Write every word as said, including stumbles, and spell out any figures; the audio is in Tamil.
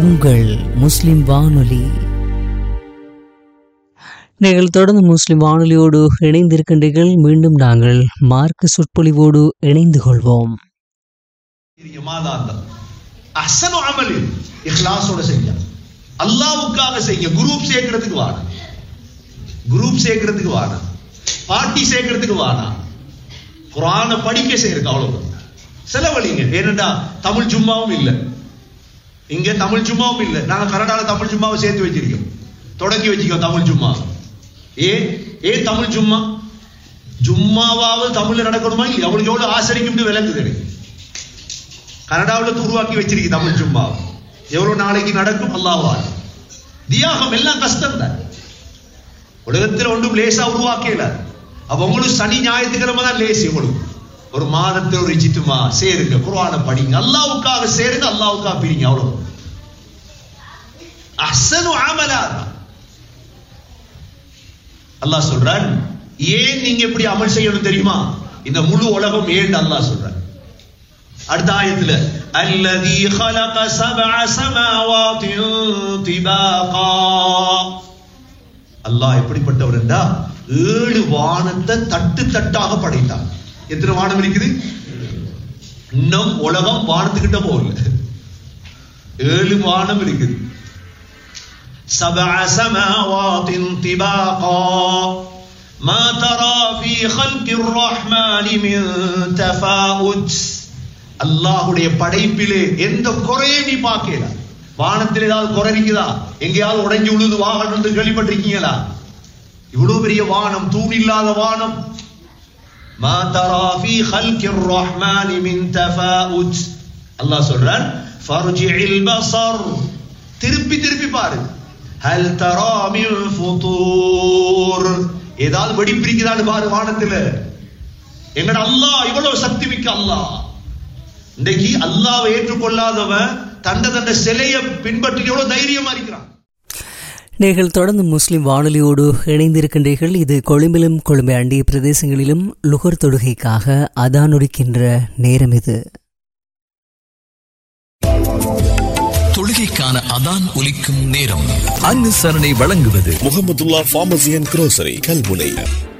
உங்கள் முஸ்லிம் வானொலி. நீங்கள் தொடர்ந்து முஸ்லிம் வானொலியோடு இணைந்திருக்கின்றீர்கள். மீண்டும் நாங்கள் மார்க்க சொற்பொழிவோடு இணைந்து கொள்வோம். அல்லாஹ்வுக்காக செய்ய. குரூப் சேர்க்கிறதுக்கு வானா, குரூப் சேர்க்கிறதுக்கு வானா, பார்ட்டி சேர்க்கிறதுக்கு வானா, குர்ஆனை படிக்க செய்யறதுக்கு அவ்வளவு செலவழிங்க. ஏனென்றா தமிழ் ஜும்மாவும் இல்லை, இங்க தமிழ் ஜும்மாவும் இல்லை. நாங்க கனடால தமிழ் ஜும்மாவை சேர்த்து வச்சிருக்கோம், தொடங்கி வச்சிருக்கோம் தமிழ் ஜும்மா. ஏ ஏ தமிழ் ஜும்மா ஜும்மாவாவது தமிழ்ல நடக்கணுமா இல்லையா? அவங்களுக்கு எவ்வளவு ஆசரிக்கும் விளங்குது. கனடாவில் உருவாக்கி வச்சிருக்கு தமிழ் ஜும்மா. எவ்வளவு நாளைக்கு நடக்கும் அல்லாஹ்வால். தியாகம் எல்லாம் கஷ்டம் தான். உலகத்தில் ஒன்றும் லேசா உருவாக்கல. அப்ப உங்களுக்கு சனி ஞாயிற்றுக்கிழமை தான் லேசி. உங்களுக்கு ஒரு மாதத்தில் ஒரு ஜித்துமா சேருங்க, குர்ஆனை படிங்க, அல்லாஹ்வுக்காக சேருங்க, அல்லாஹ்வுக்காக பிரிங்க. அவ்வளவு அஹ்ஸனு அமலா. அல்லாஹ் சொல்றான், ஏன் நீங்க இப்படி அமல் செய்யணும் தெரியுமா? இந்த முழு உலகம் ஏன் அல்லாஹ் சொல்றான். அடுத்த ஆயத்துல அல்லதி خلق سبع سماوات طباقا. அல்லாஹ் எப்படிப்பட்டவர் என்றா ஏழு வானத்தை தட்டு தட்டாக படைத்தான். எத்தனை வானம் இருக்குது? இன்னும் உலகம் வானத்துக்கிட்ட போகல, ஏழு வானம் இருக்குது. سبع سماوات طباقا ما ترى في خلق الرحمن من تفاوت. அல்லாஹ்வுடைய படைப்பிலே எந்த குறையும் நீ பார்க்கல. வானத்தில் ஏதாவது குறை இருக்குதா? எங்கேயாவது உடைஞ்சு விழுது வாகனம் என்று கேள்விப்பட்டிருக்கீங்களா? இவ்வளவு பெரிய வானம், தூண் இல்லாத வானம். ما ترى في خلق الرحمن من تفاوت. அல்லாஹ் சொல்றான், فارجع البصر. திருப்பி திருப்பி பாரு. هل ترى من فطور. ஏதாவது வெடிப்பு இருக்குதான்னு பாரு வானத்துல. எங்கட அல்லாஹ் இவ்வளவு சக்தி மிக்க அல்லாஹ். இன்றைக்கு அல்லாஹ்வை ஏற்றுக்கொள்ளாதவன் தண்ட தண்ட சிலையை பின்பற்றி எவ்வளவு தைரியமா இருக்கிறான். நீங்கள் தொடர்ந்து முஸ்லிம் வானொலியோடு இணைந்திருக்கின்றீர்கள். இது கொழும்பிலும் கொழும்பை அண்டிய பிரதேசங்களிலும் லுகர் தொழுகைக்காக அதான் ஒலிக்கின்ற நேரம். இது தொழுகைக்கான அதான் ஒலிக்கும் நேரம். அனுசரணை வழங்குவது முஹம்மதுல்லாஹ் ஃபார்மசி அண்ட் குரோசரி கல்முனை.